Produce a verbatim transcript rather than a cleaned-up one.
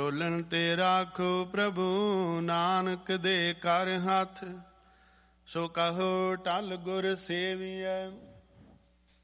ਡੋਲਣ ਤੇ ਰਾਖੋ ਪ੍ਰਭੂ ਨਾਨਕ ਦੇ ਕਰ ਹੱਥ। ਸੋ ਕਹੋ ਟਲ ਗੁਰ ਸੇਵੀਐ